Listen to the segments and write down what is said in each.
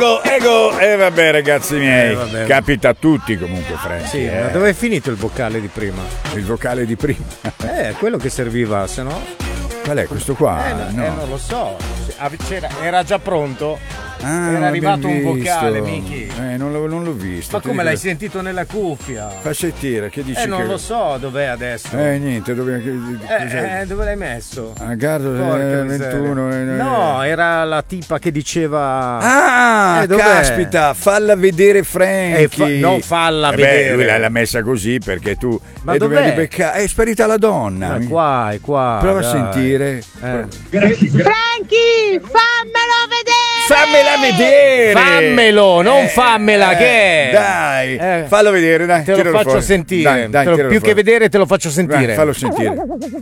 Ego. E vabbè, ragazzi miei, capita a tutti comunque, Frank. Sì, ma dove è finito il vocale di prima? Il vocale di prima? Quello che serviva, se no... Qual è questo qua? Non lo so. Era già pronto. Era arrivato un vocale, Miki. Non l'ho visto. Ma come l'hai sentito nella cuffia? Fa sentire, che dici? Non lo so dov'è adesso. Niente, dove l'hai messo? A Gardo 21. No, era la tipa che diceva. Caspita, falla vedere Frankie. Non falla vedere. Lui l'ha messa così perché tu. Ma dov'è? È sparita la donna. È qua. Prova a sentire. Frankie, fammelo vedere. Fammela vedere! Fammelo, non fammela, che è? Dai, fallo vedere, dai. Te lo faccio fuori. sentire. Dai, più che vedere, te lo faccio sentire. Dai, fallo sentire.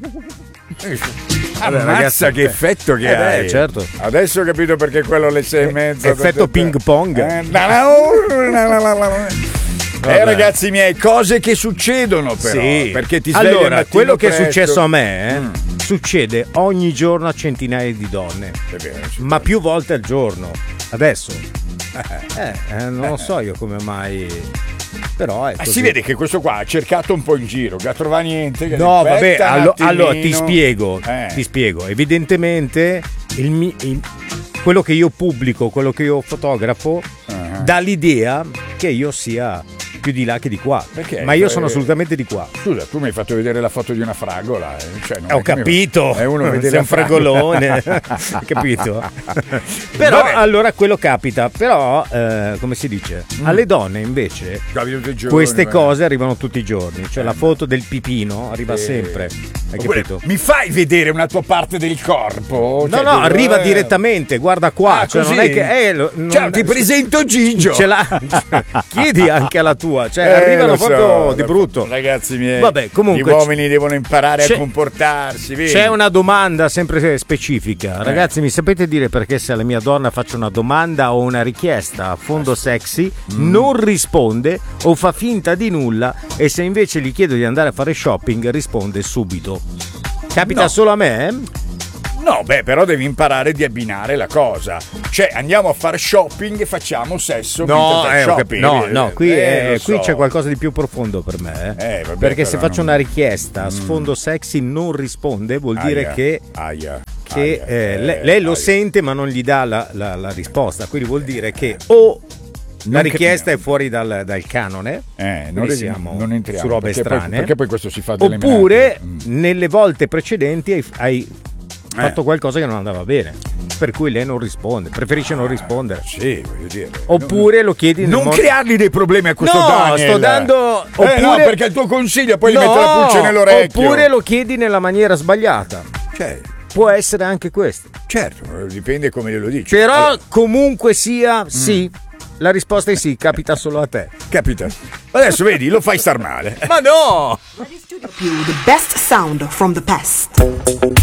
Ammazza, che effetto che hai. Certo. Adesso ho capito perché quello alle 6:30. Effetto ping pong. Ragazzi miei, cose che succedono però. Sì. Perché ti svegli allora, quello che è presto. successo a me succede ogni giorno a centinaia di donne. È vero, ma più volte al giorno. Adesso non lo so io come mai. Però è così. Si vede che questo qua ha cercato un po' in giro, che trova niente. No, vabbè, allora ti spiego. Evidentemente quello che io pubblico, quello che io fotografo, dà l'idea che io sia più di là che di qua. Perché? Ma io sono assolutamente di qua. Scusa, tu mi hai fatto vedere la foto di una fragola. Ho capito. È uno vede sei un fragolone. Capito? Però allora quello capita. Però come si dice, alle donne invece queste cose arrivano tutti i giorni. Cioè la foto del pipino arriva sempre. Hai capito? Mi fai vedere una tua parte del corpo? No, arriva direttamente. Guarda qua. Cioè, non è che ciao, ti presento Gigio. Chiedi anche alla tua. Cioè arrivano proprio di brutto. Ragazzi miei, vabbè, comunque gli uomini devono imparare a comportarsi, vedi? C'è una domanda sempre specifica. Ragazzi, mi sapete dire perché se alla mia donna faccio una domanda o una richiesta a fondo sexy non risponde o fa finta di nulla, e se invece gli chiedo di andare a fare shopping risponde subito? Capita solo a me? No, però devi imparare di abbinare la cosa. Cioè, andiamo a fare shopping e facciamo sesso. No, qui c'è qualcosa di più profondo per me. Vabbè, perché se faccio una richiesta a sfondo sexy non risponde, vuol dire che lei lo sente ma non gli dà la risposta. Quindi vuol dire che la richiesta è fuori dal canone, non entriamo su robe strane. Perché poi questo si fa delle oppure nelle volte precedenti hai fatto qualcosa che non andava bene, per cui lei non risponde, preferisce non rispondere. Sì, voglio dire. Oppure lo chiedi non creargli dei problemi a questo Daniel. Sto dando no, perché il tuo consiglio poi gli mette la pulce nell'orecchio. Oppure lo chiedi nella maniera sbagliata. Cioè, può essere anche questo. Certo, dipende come glielo dici. Però comunque sia sì. La risposta è sì, capita solo a te. Capita. Adesso vedi, lo fai star male. Ma no! The best sound from the past.